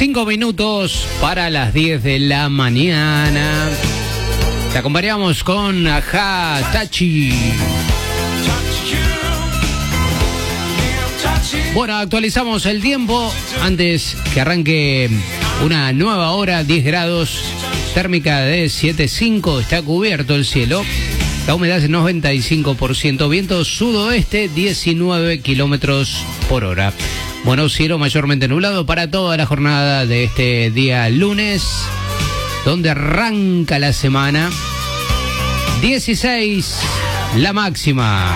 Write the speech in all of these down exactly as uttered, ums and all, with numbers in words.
Cinco minutos para las diez de la mañana. Te acompañamos con Ajá Tachi. Bueno, actualizamos el tiempo antes que arranque una nueva hora, diez grados, térmica de siete punto cinco, está cubierto el cielo, la humedad es noventa y cinco por ciento, viento sudoeste diecinueve kilómetros por hora. Bueno, cielo mayormente nublado para toda la jornada de este día lunes, donde arranca la semana. dieciséis la máxima.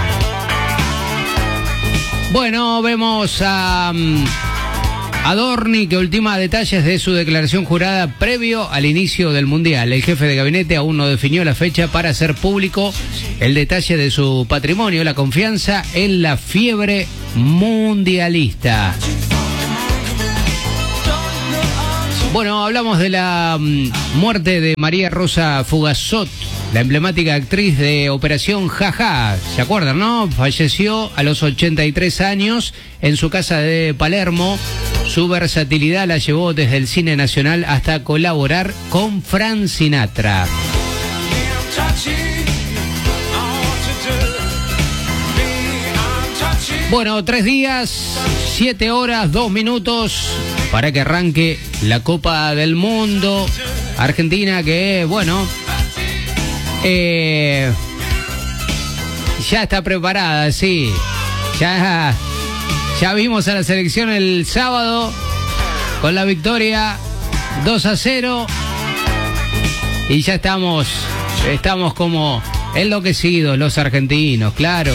Bueno, vemos a um, Adorni, que ultima detalles de su declaración jurada previo al inicio del Mundial. El jefe de gabinete aún no definió la fecha para hacer público el detalle de su patrimonio, la confianza en la fiebre mundialista. Bueno, hablamos de la um, muerte de María Rosa Fugazot, la emblemática actriz de Operación Jaja. ¿Se acuerdan, no? Falleció a los ochenta y tres años en su casa de Palermo. Su versatilidad la llevó desde el cine nacional hasta colaborar con Frank Sinatra. Bueno, tres días, siete horas, dos minutos para que arranque la Copa del Mundo. Argentina que, bueno, eh, ya está preparada, sí. Ya, ya vimos a la selección el sábado con la victoria dos a cero. Y ya estamos, estamos como enloquecidos los argentinos, claro.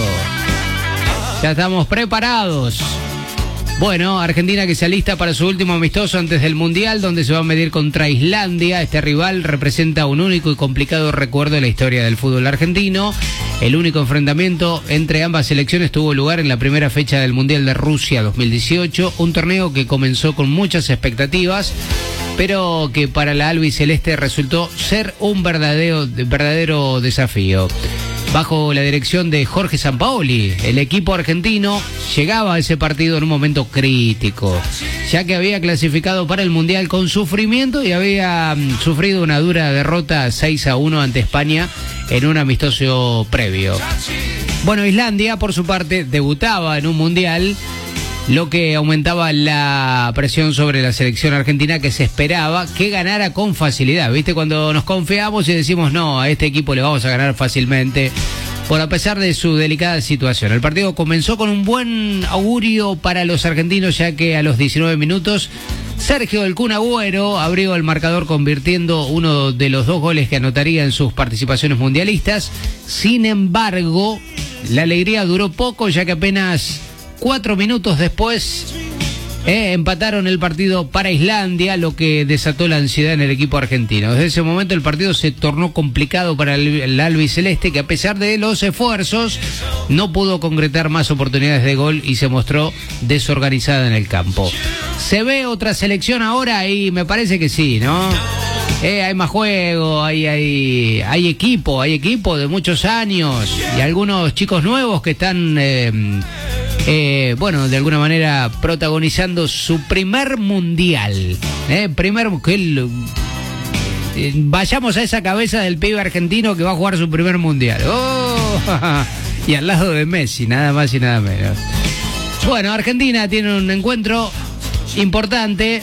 Ya estamos preparados. Bueno, Argentina que se alista para su último amistoso antes del Mundial, donde se va a medir contra Islandia. Este rival representa un único y complicado recuerdo de la historia del fútbol argentino. El único enfrentamiento entre ambas selecciones tuvo lugar en la primera fecha del Mundial de Rusia dos mil dieciocho, un torneo que comenzó con muchas expectativas, pero que para la albiceleste resultó ser un verdadero, verdadero desafío. Bajo la dirección de Jorge Sampaoli, el equipo argentino llegaba a ese partido en un momento crítico, ya que había clasificado para el Mundial con sufrimiento y había um, sufrido una dura derrota seis a uno ante España en un amistoso previo. Bueno, Islandia, por su parte, debutaba en un Mundial, lo que aumentaba la presión sobre la selección argentina, que se esperaba que ganara con facilidad. ¿Viste? Cuando nos confiamos y decimos, no, a este equipo le vamos a ganar fácilmente, por a pesar de su delicada situación. El partido comenzó con un buen augurio para los argentinos, ya que a los diecinueve minutos, Sergio El Kun Agüero abrió el marcador convirtiendo uno de los dos goles que anotaría en sus participaciones mundialistas. Sin embargo, la alegría duró poco, ya que apenas Cuatro minutos después eh, empataron el partido para Islandia, lo que desató la ansiedad en el equipo argentino. Desde ese momento el partido se tornó complicado para el, el albiceleste, que a pesar de los esfuerzos no pudo concretar más oportunidades de gol y se mostró desorganizada en el campo. ¿Se ve otra selección ahora? Y me parece que sí, ¿no? Eh, hay más juego, hay, hay, hay equipo, hay equipo de muchos años y algunos chicos nuevos que están... Eh, Eh, bueno, de alguna manera protagonizando su primer mundial. Eh, primer que el, eh, vayamos a esa cabeza del pibe argentino que va a jugar su primer mundial. Oh, y al lado de Messi, nada más y nada menos. Bueno, Argentina tiene un encuentro importante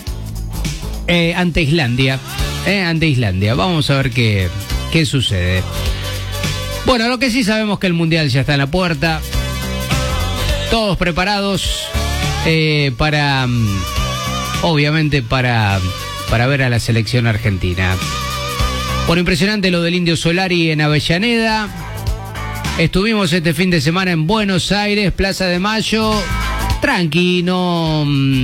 eh, ante Islandia. Eh, ante Islandia. Vamos a ver qué, qué sucede. Bueno, lo que sí sabemos que el mundial ya está en la puerta. Todos preparados eh, para, obviamente, para, para ver a la selección argentina. Bueno, impresionante lo del Indio Solari en Avellaneda. Estuvimos este fin de semana en Buenos Aires, Plaza de Mayo. Tranqui, no,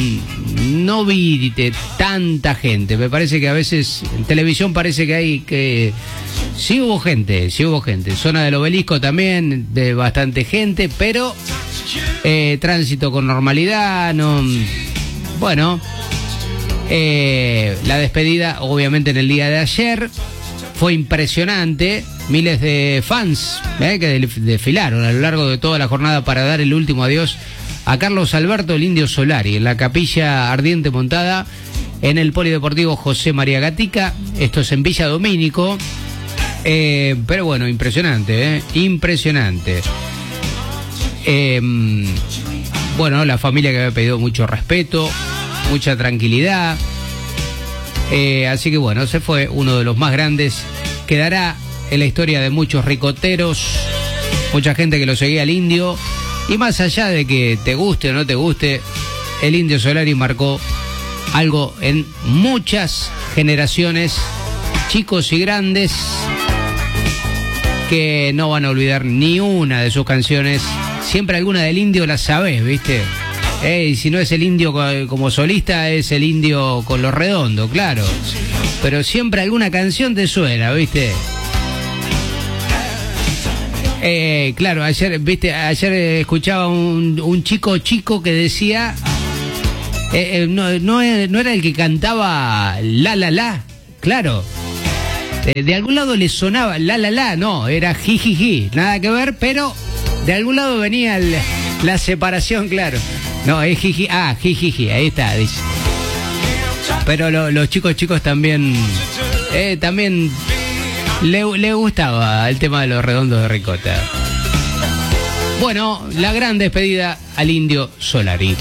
no vi tanta gente. Me parece que a veces en televisión parece que hay que... Sí hubo gente, sí hubo gente. Zona del Obelisco también, de bastante gente, pero... Eh, tránsito con normalidad, no, bueno, eh, la despedida obviamente en el día de ayer fue impresionante, miles de fans eh, que desfilaron a lo largo de toda la jornada para dar el último adiós a Carlos Alberto el Indio Solari en la capilla ardiente montada en el Polideportivo José María Gatica. Esto es en Villa Domínico. Eh, pero bueno, impresionante, ¿eh? Impresionante. Eh, bueno, la familia que había pedido mucho respeto, mucha tranquilidad. Eh, así que bueno, se fue uno de los más grandes. Quedará en la historia de muchos ricoteros, mucha gente que lo seguía al Indio. Y más allá de que te guste o no te guste, el Indio Solari marcó algo en muchas generaciones, chicos y grandes, que no van a olvidar ni una de sus canciones. Siempre alguna del Indio la sabés, ¿viste? Eh, y si no es el Indio como solista, es el Indio con Los Redondos, claro. Pero siempre alguna canción te suena, ¿viste? Eh, claro, ayer, viste, ayer escuchaba un, un chico chico que decía, eh, eh, no, no, no era el que cantaba La La La, claro, de, de algún lado le sonaba La La La, no, era Jijiji, nada que ver, pero de algún lado venía el, la separación, claro, no, es Jiji, ah, Jijiji, ahí está, dice. Pero lo, los chicos chicos también, eh, también... Le, le gustaba el tema de Los Redondos de Ricota. Bueno, la gran despedida al Indio Solari.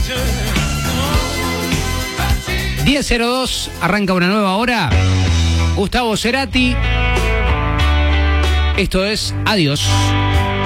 diez cero dos, arranca una nueva hora. Gustavo Cerati. Esto es Adiós.